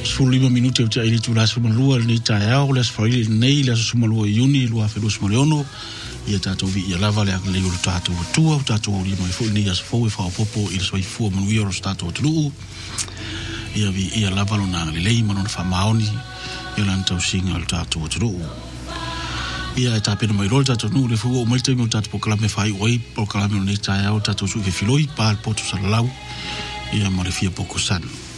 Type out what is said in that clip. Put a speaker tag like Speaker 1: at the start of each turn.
Speaker 1: 15 minuti uta ili tu la sumalua ni taia o le sfaili nei la sumalua iuni lua felu sumaliono ia tatou vi ia lava le le ulu tatou tua tatou li mai fu ni as fo e fa popo il soi fu mo io stato tlu ia vi ia lava lona le lei mo fa maoni ia lan tau singa al tatou tlu ia ta pena mai rol tatou nu le fu o mai te mo tatou proclame fai oi proclame nei taia o tatou su ke filoi pa poto salau ia mo le fia poco san